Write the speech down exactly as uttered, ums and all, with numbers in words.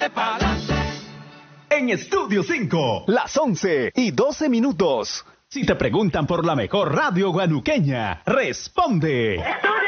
pa'lante, pa'lante. En Estudio cinco, las once y doce minutos. Si te preguntan por la mejor radio guanuqueña, responde. Estudio